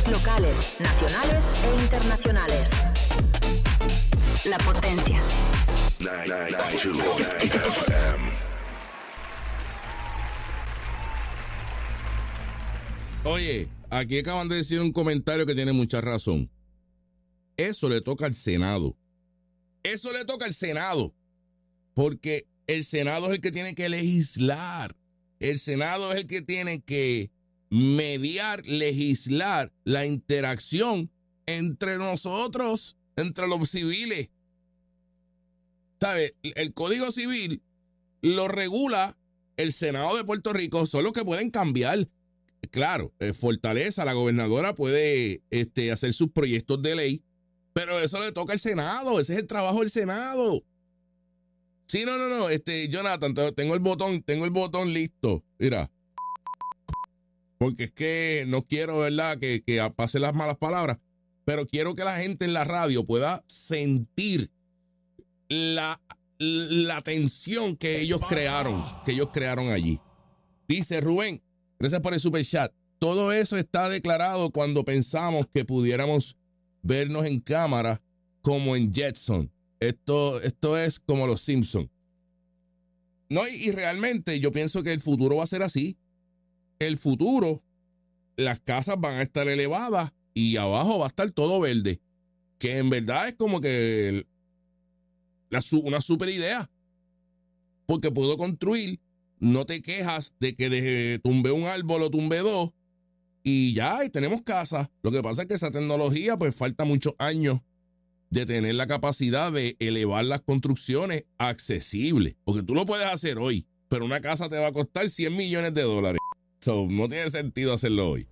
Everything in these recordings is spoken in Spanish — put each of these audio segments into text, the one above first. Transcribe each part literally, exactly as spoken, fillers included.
locales, nacionales e internacionales. La potencia. Oye, aquí acaban de decir un comentario que tiene mucha razón. Eso le toca al Senado. Eso le toca al Senado. Porque el Senado es el que tiene que legislar. El Senado es el que tiene que mediar, legislar la interacción entre nosotros, entre los civiles. ¿Sabe? El Código Civil lo regula el Senado de Puerto Rico, son los que pueden cambiar. Claro, eh, Fortaleza, la gobernadora puede este, hacer sus proyectos de ley, pero eso le toca al Senado, ese es el trabajo del Senado. Sí, no, no, no, este, Jonathan, tengo el botón, tengo el botón listo, mira. Porque es que no quiero, ¿verdad?, que, que pase las malas palabras, pero quiero que la gente en la radio pueda sentir la, la tensión que ellos crearon, que ellos crearon allí. Dice Rubén, gracias por el super chat. Todo eso está declarado cuando pensamos que pudiéramos vernos en cámara como en Jetson. Esto, esto es como los Simpsons. No, y, y realmente yo pienso que el futuro va a ser así. El futuro, las casas van a estar elevadas y abajo va a estar todo verde. Que en verdad es como que la, una super idea. Porque puedo construir, no te quejas de que de, tumbé un árbol o tumbé dos y ya, y tenemos casa. Lo que pasa es que esa tecnología pues falta muchos años de tener la capacidad de elevar las construcciones accesibles. Porque tú lo puedes hacer hoy, pero una casa te va a costar cien millones de dólares. So, no tiene sentido hacerlo hoy.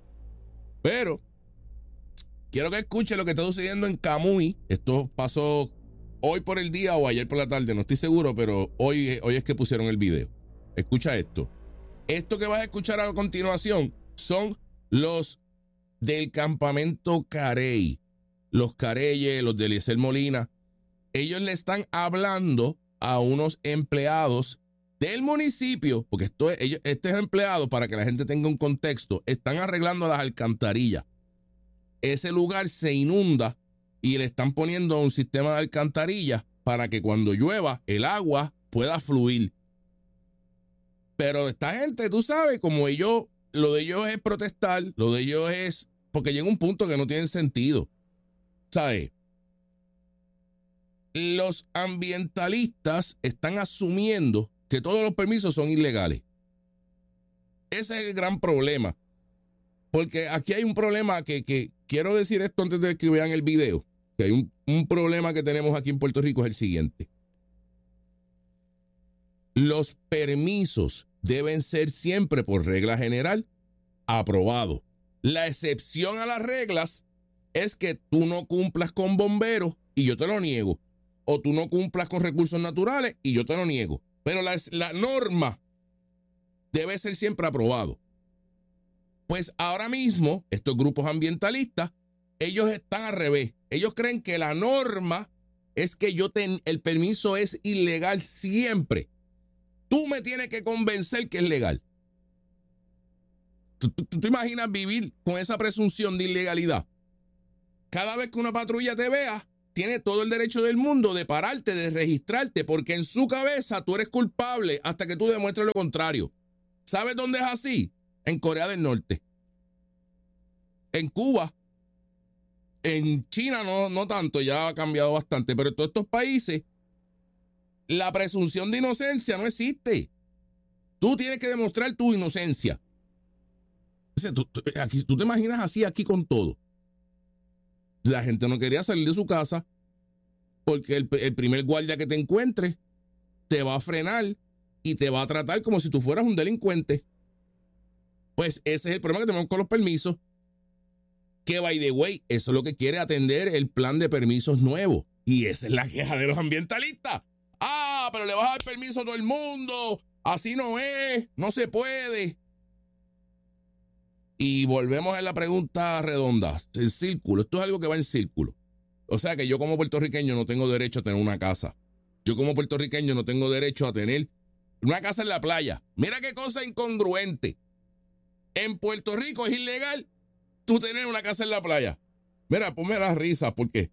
Pero quiero que escuche lo que está sucediendo en Camuy. Esto pasó hoy por el día o ayer por la tarde, no estoy seguro, pero hoy, hoy es que pusieron el video. Escucha esto. Esto que vas a escuchar a continuación son los del campamento Carey. Los Careyes, los de Eliezer Molina. Ellos le están hablando a unos empleados del municipio, porque esto es, ellos, estos empleados, para que la gente tenga un contexto, están arreglando las alcantarillas. Ese lugar se inunda y le están poniendo un sistema de alcantarillas para que cuando llueva el agua pueda fluir. Pero esta gente, tú sabes, como ellos, lo de ellos es protestar, lo de ellos es, porque llega un punto que no tiene sentido. ¿Sabes? Los ambientalistas están asumiendo que todos los permisos son ilegales. Ese es el gran problema. Porque aquí hay un problema que, que quiero decir esto antes de que vean el video. Que hay un, un problema que tenemos aquí en Puerto Rico es el siguiente. Los permisos deben ser siempre por regla general aprobados. La excepción a las reglas es que tú no cumplas con bomberos y yo te lo niego. O tú no cumplas con recursos naturales y yo te lo niego. Pero la, la norma debe ser siempre aprobado. Pues ahora mismo, estos grupos ambientalistas, ellos están al revés. Ellos creen que la norma es que yo ten, el permiso es ilegal siempre. Tú me tienes que convencer que es legal. ¿Tú, tú, tú te imaginas vivir con esa presunción de ilegalidad? Cada vez que una patrulla te vea, tiene todo el derecho del mundo de pararte, de registrarte, porque en su cabeza tú eres culpable hasta que tú demuestres lo contrario. ¿Sabes dónde es así? En Corea del Norte. En Cuba. En China no, no tanto, ya ha cambiado bastante, pero en todos estos países la presunción de inocencia no existe. Tú tienes que demostrar tu inocencia. ¿Tú, tú, aquí, tú te imaginas así aquí con todo. La gente no quería salir de su casa porque el, el primer guardia que te encuentre te va a frenar y te va a tratar como si tú fueras un delincuente. Pues ese es el problema que tenemos con los permisos. Que, by the way, eso es lo que quiere atender el plan de permisos nuevo. Y esa es la queja de los ambientalistas. Ah, pero le vas a dar permiso a todo el mundo. Así no es, no se puede. Y volvemos a la pregunta redonda. El círculo, esto es algo que va en círculo. O sea que yo como puertorriqueño no tengo derecho a tener una casa. Yo como puertorriqueño no tengo derecho a tener una casa en la playa. Mira qué cosa incongruente. En Puerto Rico es ilegal tú tener una casa en la playa. Mira, ponme las risas, ¿por qué?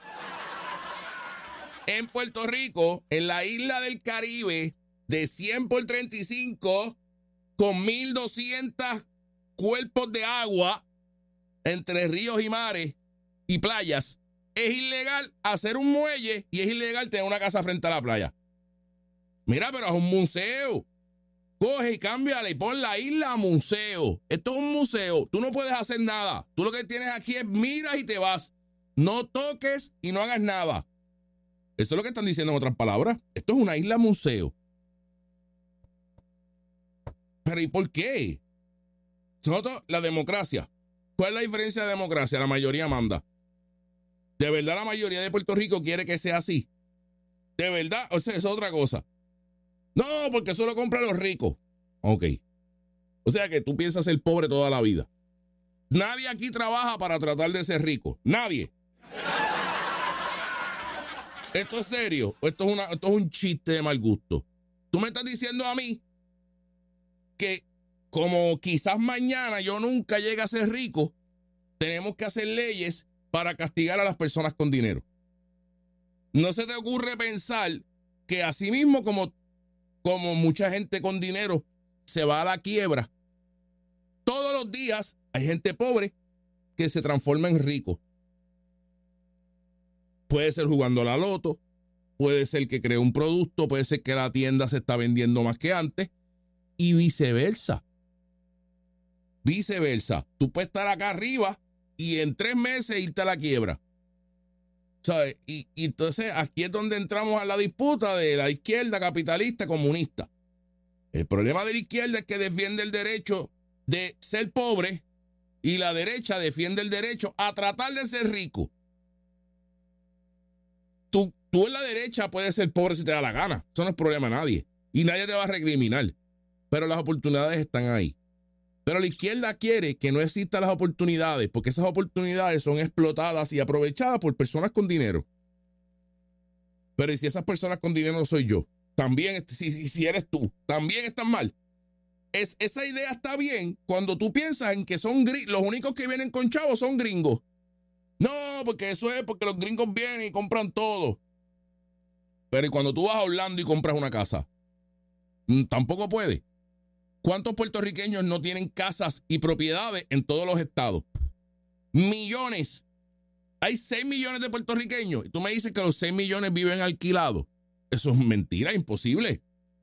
En Puerto Rico, en la isla del Caribe, de cien por treinta y cinco, con mil doscientos cuerpos de agua, entre ríos y mares y playas, es ilegal hacer un muelle y es ilegal tener una casa frente a la playa. Mira, pero es un museo. Coge y cámbiala y pon la isla a museo. Esto es un museo. Tú no puedes hacer nada. Tú lo que tienes aquí es miras y te vas. No toques y no hagas nada. Eso es lo que están diciendo en otras palabras. Esto es una isla museo. Pero ¿y por qué? Nosotros, la democracia. ¿Cuál es la diferencia de democracia? La mayoría manda. ¿De verdad la mayoría de Puerto Rico quiere que sea así? ¿De verdad? O sea, eso es otra cosa. No, porque eso lo compran los ricos. Ok. O sea que tú piensas ser pobre toda la vida. Nadie aquí trabaja para tratar de ser rico. Nadie. ¿Esto es serio? ¿O esto es, una, esto es un chiste de mal gusto? Tú me estás diciendo a mí que como quizás mañana yo nunca llegue a ser rico, tenemos que hacer leyes para castigar a las personas con dinero. No se te ocurre pensar que así mismo como, como mucha gente con dinero se va a la quiebra, todos los días hay gente pobre que se transforma en rico. Puede ser jugando a la loto, puede ser que cree un producto, puede ser que la tienda se está vendiendo más que antes y viceversa. Viceversa. Tú puedes estar acá arriba y en tres meses irte a la quiebra. ¿Sabes? Y, y entonces aquí es donde entramos a la disputa de la izquierda capitalista comunista. El problema de la izquierda es que defiende el derecho de ser pobre y la derecha defiende el derecho a tratar de ser rico. Tú, tú en la derecha puedes ser pobre si te da la gana. Eso no es problema de nadie. Y nadie te va a recriminar. Pero las oportunidades están ahí. Pero la izquierda quiere que no existan las oportunidades porque esas oportunidades son explotadas y aprovechadas por personas con dinero. Pero ¿y si esas personas con dinero soy yo? También, si, si eres tú, también están mal. Es, esa idea está bien cuando tú piensas en que son los únicos que vienen con chavos son gringos. No, porque eso es porque los gringos vienen y compran todo. Pero ¿y cuando tú vas a Orlando y compras una casa? Tampoco puede. ¿Cuántos puertorriqueños no tienen casas y propiedades en todos los estados? Millones. Hay seis millones de puertorriqueños. Y tú me dices que los seis millones viven alquilados. Eso es mentira, imposible.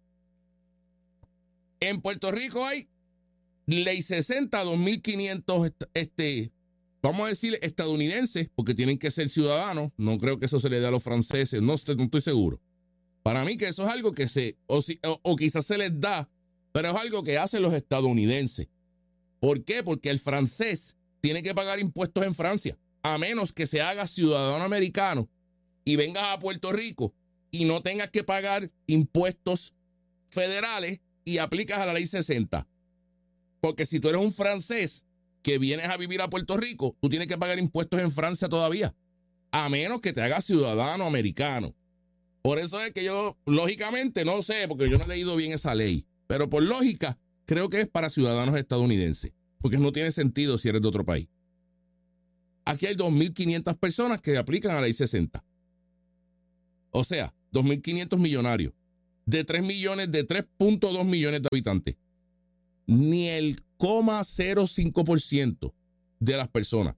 En Puerto Rico hay ley sesenta, dos mil quinientos, este, vamos a decir estadounidenses, porque tienen que ser ciudadanos. No creo que eso se le dé a los franceses, no, no estoy seguro. Para mí que eso es algo que se, o, si, o, o quizás se les da, pero es algo que hacen los estadounidenses. ¿Por qué? Porque el francés tiene que pagar impuestos en Francia, a menos que se haga ciudadano americano y vengas a Puerto Rico y no tengas que pagar impuestos federales y aplicas a la ley sesenta. Porque si tú eres un francés que vienes a vivir a Puerto Rico, tú tienes que pagar impuestos en Francia todavía, a menos que te hagas ciudadano americano. Por eso es que yo, lógicamente, no sé, porque yo no he leído bien esa ley, pero por lógica, creo que es para ciudadanos estadounidenses, porque no tiene sentido si eres de otro país. Aquí hay dos mil quinientas personas que aplican a la ley sesenta. O sea, dos mil quinientos millonarios, de tres millones, de tres punto dos millones de habitantes. Ni el cero coma cero cinco por ciento de las personas.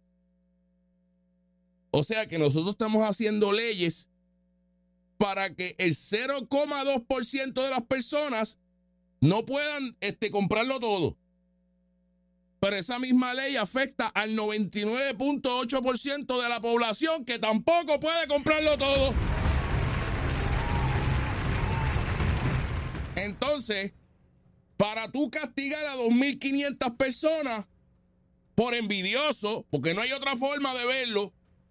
O sea que nosotros estamos haciendo leyes para que el cero coma dos por ciento de las personas no puedan este, comprarlo todo. Pero esa misma ley afecta al noventa y nueve punto ocho por ciento de la población que tampoco puede comprarlo todo. Entonces, para tú castigar a dos mil quinientas personas por envidioso, porque no hay otra forma de verlo,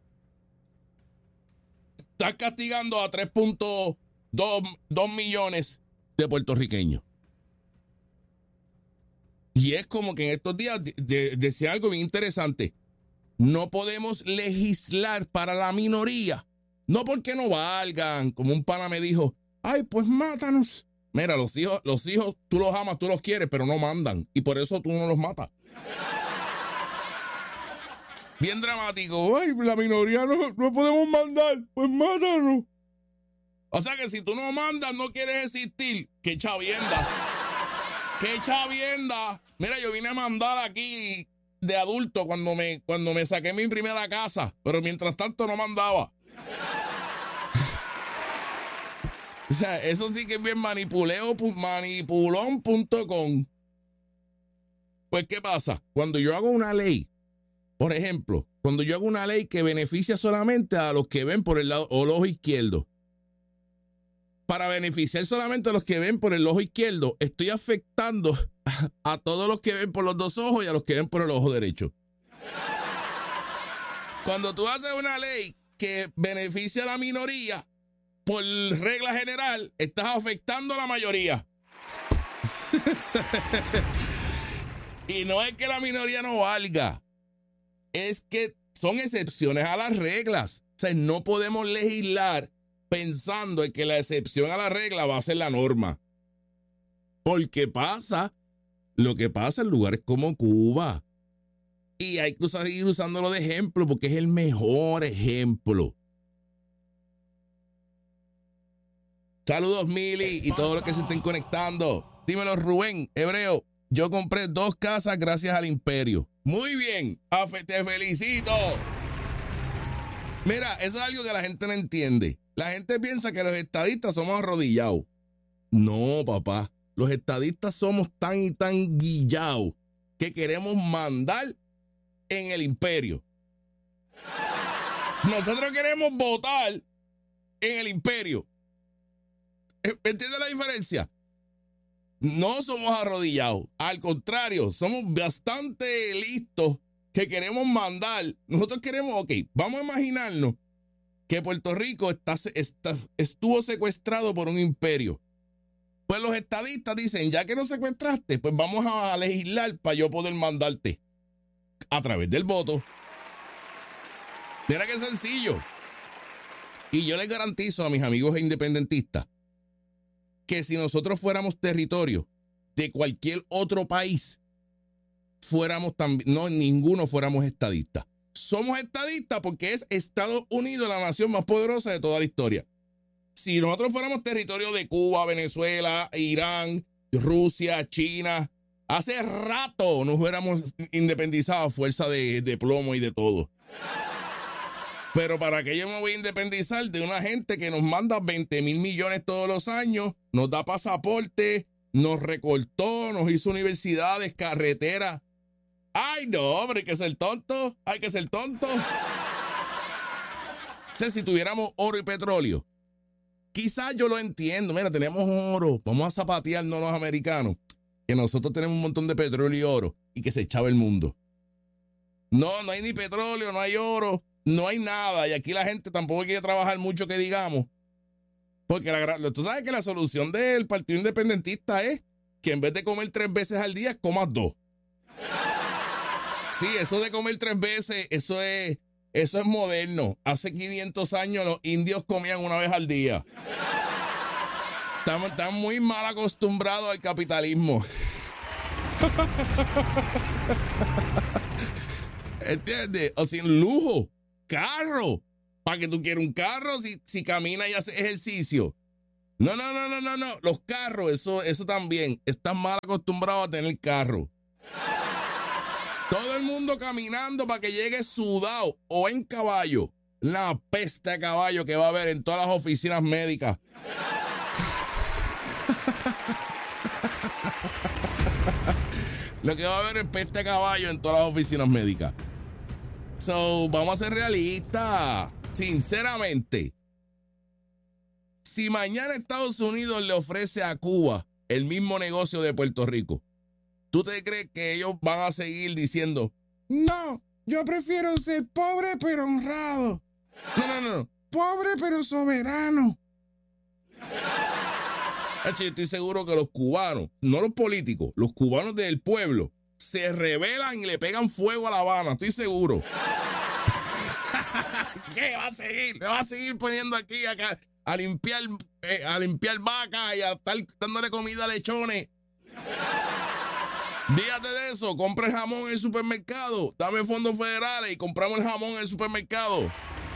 estás castigando a tres punto dos millones de puertorriqueños. Y es como que en estos días de, de, decía algo bien interesante. No podemos legislar para la minoría. No porque no valgan, como un pana me dijo, ay, pues mátanos. Mira, los hijos, los hijos, tú los amas, tú los quieres, pero no mandan. Y por eso tú no los matas. Bien dramático. Ay, la minoría no, no podemos mandar. Pues mátanos. O sea que si tú no mandas, no quieres existir. ¡Qué chavienda! ¡Qué chavienda! Mira, yo vine a mandar aquí de adulto cuando me, cuando me saqué mi primera casa. Pero mientras tanto no mandaba. O sea, eso sí que es bien manipuleo, manipulón punto com. Pues, ¿qué pasa? Cuando yo hago una ley, por ejemplo, cuando yo hago una ley que beneficia solamente a los que ven por el lado o el ojo izquierdo, para beneficiar solamente a los que ven por el ojo izquierdo, estoy afectando a todos los que ven por los dos ojos y a los que ven por el ojo derecho. Cuando tú haces una ley que beneficia a la minoría, por regla general, estás afectando a la mayoría. Y no es que la minoría no valga, es que son excepciones a las reglas. O sea, no podemos legislar pensando en que la excepción a la regla va a ser la norma. Porque pasa lo que pasa en lugares como Cuba. Y hay que seguir usándolo de ejemplo porque es el mejor ejemplo. Saludos, Mili, y todos los que se estén conectando. Dímelo, Rubén, Hebreo. Yo compré dos casas gracias al imperio. Muy bien, te felicito. Mira, eso es algo que la gente no entiende. La gente piensa que los estadistas somos arrodillados. No, papá. Los estadistas somos tan y tan guillados que queremos mandar en el imperio. Nosotros queremos votar en el imperio. ¿Entiendes la diferencia? No somos arrodillados. Al contrario, somos bastante listos que queremos mandar. Nosotros queremos, ok, vamos a imaginarnos que Puerto Rico está, está, estuvo secuestrado por un imperio. Pues los estadistas dicen, ya que nos secuestraste, pues vamos a legislar para yo poder mandarte a través del voto. Mira qué sencillo. Y yo les garantizo a mis amigos independentistas que si nosotros fuéramos territorio de cualquier otro país, fuéramos también, no, ninguno fuéramos estadistas. Somos estadistas porque es Estados Unidos la nación más poderosa de toda la historia. Si nosotros fuéramos territorio de Cuba, Venezuela, Irán, Rusia, China, hace rato nos hubiéramos independizado a fuerza de, de plomo y de todo. Pero para que yo me voy a independizar de una gente que nos manda veinte mil millones todos los años, nos da pasaporte, nos recortó, nos hizo universidades, carreteras. Ay, no, hombre, hay que ser tonto, hay que ser tonto. Entonces, si tuviéramos oro y petróleo, quizás yo lo entiendo. Mira, tenemos oro, vamos a zapatearnos los americanos, que nosotros tenemos un montón de petróleo y oro y que se echaba el mundo. No, no hay ni petróleo, no hay oro. No hay nada, y aquí la gente tampoco quiere trabajar mucho, que digamos. Porque la, tú sabes que la solución del Partido Independentista es que en vez de comer tres veces al día, comas dos. Sí, eso de comer tres veces, eso es, eso es moderno. Hace quinientos años los indios comían una vez al día. Estamos, están muy mal acostumbrados al capitalismo. ¿Entiendes? O sin lujo. Carro. ¿Para que tú quieras un carro si, si caminas y haces ejercicio? No, no, no, no, no, no. Los carros, eso, eso también. Están mal acostumbrados a tener carro. Todo el mundo caminando para que llegue sudado o en caballo. La peste de caballo que va a haber en todas las oficinas médicas. Lo que va a haber es peste de caballo en todas las oficinas médicas. So, vamos a ser realistas. Sinceramente, si mañana Estados Unidos le ofrece a Cuba el mismo negocio de Puerto Rico, ¿tú te crees que ellos van a seguir diciendo, no, yo prefiero ser pobre pero honrado? No, no, no, pobre pero soberano. Yo estoy seguro que los cubanos, no los políticos, los cubanos del pueblo, se rebelan y le pegan fuego a La Habana, estoy seguro. ¿Qué va a seguir? Me va a seguir poniendo aquí acá a limpiar, eh, a limpiar vacas y a estar dándole comida a lechones. Dígate de eso, compra el jamón en el supermercado, dame fondos federales y compramos el jamón en el supermercado.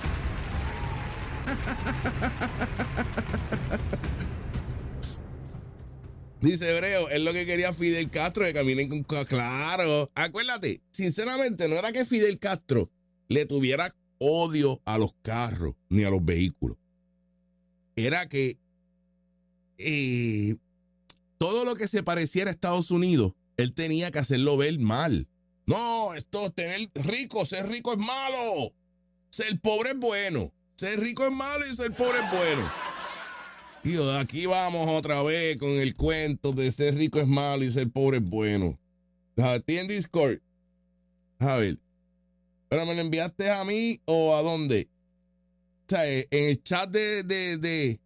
Dice Hebreo, es lo que quería Fidel Castro, que caminen con... Claro, acuérdate, sinceramente no era que Fidel Castro le tuviera odio a los carros ni a los vehículos. Era que eh, todo lo que se pareciera a Estados Unidos, él tenía que hacerlo ver mal. No, esto, tener rico, ser rico es malo. Ser pobre es bueno. Ser rico es malo y ser pobre es bueno. Y aquí vamos otra vez con el cuento de ser rico es malo y ser pobre es bueno. A ti en Discord. A ver. ¿Pero me lo enviaste a mí o a dónde? O sea, en el chat de... de, de...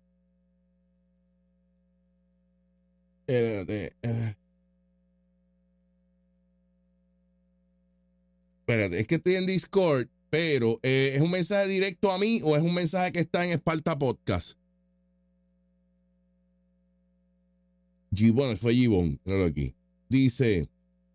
Espérate. Eh. Espérate, es que estoy en Discord, pero eh, ¿es un mensaje directo a mí o es un mensaje que está en Esparta Podcast? Gibón, fue Gibón, claro aquí. Dice...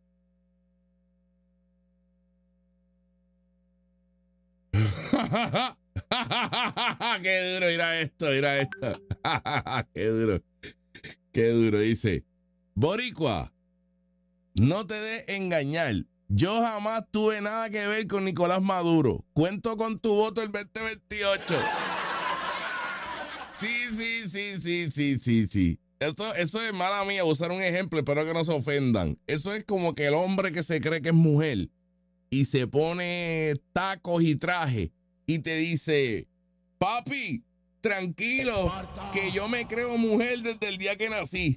Qué duro, mira esto, mira esto. Qué duro. Qué duro, dice. Boricua, no te des engañar. Yo jamás tuve nada que ver con Nicolás Maduro. Cuento con tu voto el veinte veintiocho. Sí, sí, sí, sí, sí, sí, sí. Eso, eso es mala mía, usar un ejemplo, espero que no se ofendan. Eso es como que el hombre que se cree que es mujer y se pone tacos y traje y te dice, papi, tranquilo, que yo me creo mujer desde el día que nací.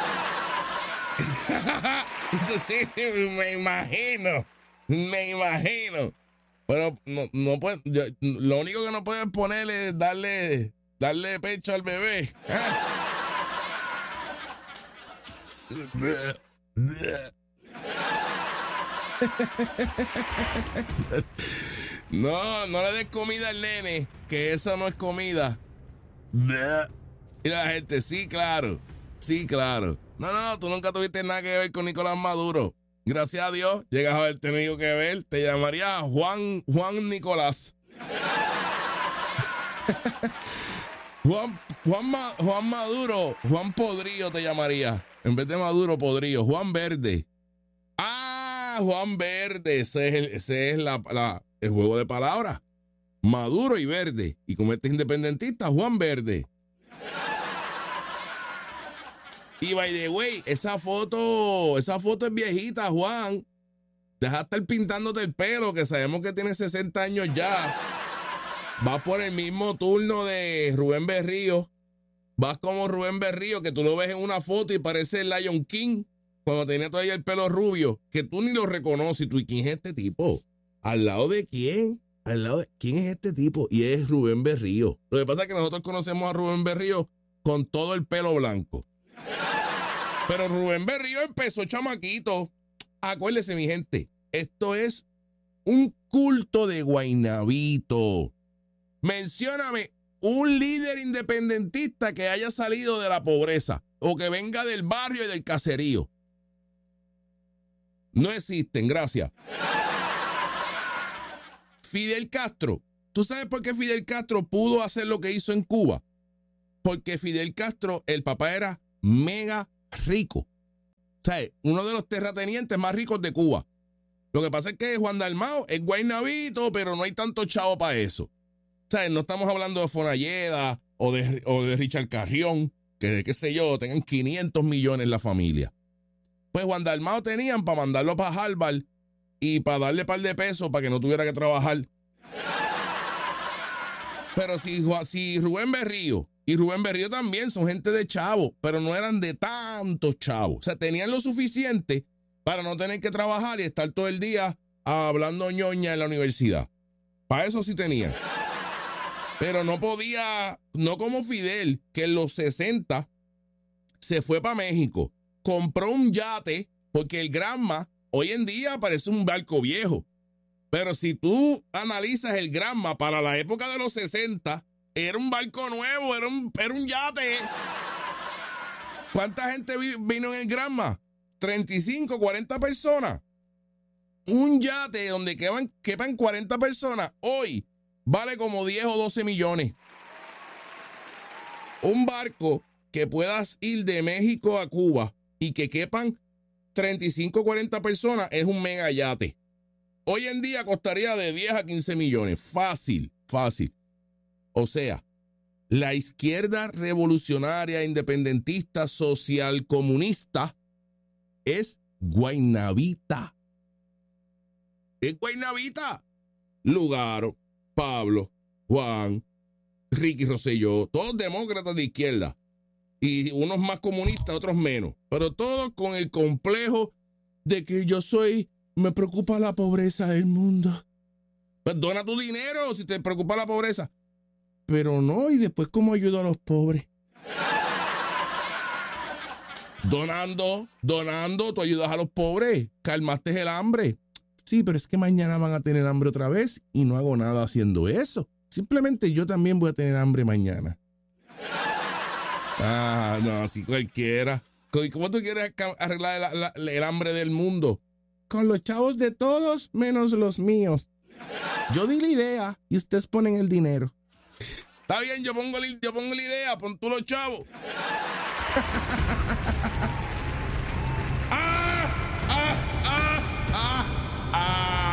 Entonces, me imagino, me imagino. Pero no, no puede, yo, lo único que no puedes poner es darle, darle pecho al bebé. ¿Ah? No, no le des comida al nene, que eso no es comida. Y la gente, sí, claro, sí, claro. No, no, tú nunca tuviste nada que ver con Nicolás Maduro. Gracias a Dios, llegas a haber tenido que ver, te llamaría Juan, Juan Nicolás. Juan, Juan, Ma, Juan Maduro, Juan Podrillo te llamaría. En vez de Maduro, Podrillo. Juan Verde. Ah, Juan Verde. Ese es, el, ese es la, la, el juego de palabras. Maduro y Verde. Y como este es independentista, Juan Verde. Y by the way, esa foto, esa foto es viejita, Juan. Deja de estar pintándote el pelo, que sabemos que tienes sesenta años ya. Vas por el mismo turno de Rubén Berrío. Vas como Rubén Berrío, que tú lo ves en una foto y parece el Lion King cuando tenía todavía el pelo rubio, que tú ni lo reconoces. ¿Y tú, ¿y quién es este tipo? ¿Al lado de quién? ¿Al lado de quién es este tipo? Y es Rubén Berrío. Lo que pasa es que nosotros conocemos a Rubén Berrío con todo el pelo blanco. Pero Rubén Berrío empezó chamaquito. Acuérdese, mi gente, esto es un culto de Guaynabito. Mencióname un líder independentista que haya salido de la pobreza o que venga del barrio y del caserío. No existen, gracias. Fidel Castro. ¿Tú sabes por qué Fidel Castro pudo hacer lo que hizo en Cuba? Porque Fidel Castro, el papá era mega rico. O sea, uno de los terratenientes más ricos de Cuba. Lo que pasa es que Juan Dalmao es Guaynabito, pero no hay tanto chavo para eso. O sea, no estamos hablando de Fonalleda o de, o de Richard Carrión, que qué sé yo, tengan quinientos millones en la familia. Pues Juan Dalmao tenían para mandarlo para Harvard y para darle par de pesos para que no tuviera que trabajar. Pero si, si Rubén Berrío y Rubén Berrío también son gente de chavo, pero no eran de tantos chavos. O sea, tenían lo suficiente para no tener que trabajar y estar todo el día hablando ñoña en la universidad. Para eso sí tenían. Pero no podía, no como Fidel, que en los sesenta se fue para México, compró un yate, porque el Granma hoy en día parece un barco viejo. Pero si tú analizas el Granma para la época de los sesenta, era un barco nuevo, era un, era un yate. ¿Cuánta gente vi, vino en el Granma? treinta y cinco, cuarenta personas. Un yate donde quepan, quepan cuarenta personas hoy vale como diez o doce millones. Un barco que puedas ir de México a Cuba y que quepan treinta y cinco, cuarenta personas es un mega yate. Hoy en día costaría de diez a quince millones. Fácil, fácil. O sea, la izquierda revolucionaria, independentista, social, comunista es guaynabita. Es guaynabita. Lugaro, Pablo, Juan, Ricky Rosselló, todos demócratas de izquierda. Y unos más comunistas, otros menos. Pero todos con el complejo de que yo soy, me preocupa la pobreza del mundo. Pues dona tu dinero si te preocupa la pobreza. Pero no, y después ¿cómo ayudo a los pobres? Donando, donando, tú ayudas a los pobres. Calmaste el hambre. Sí, pero es que mañana van a tener hambre otra vez y no hago nada haciendo eso. Simplemente yo también voy a tener hambre mañana. Ah, no, así cualquiera. ¿Cómo tú quieres arreglar la, la, el hambre del mundo? Con los chavos de todos menos los míos. Yo di la idea y ustedes ponen el dinero. Está bien, yo pongo, yo pongo la idea, pon tú los chavos.